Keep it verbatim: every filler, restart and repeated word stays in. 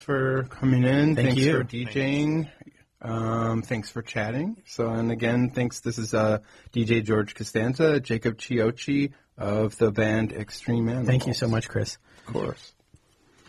for coming in. Thank thanks you. for DJing. Um, thanks for chatting. So, and again, thanks. This is uh, D J George Costanza, Jacob Chiochi of the band Extreme Animals. Thank you so much, Chris. Of course.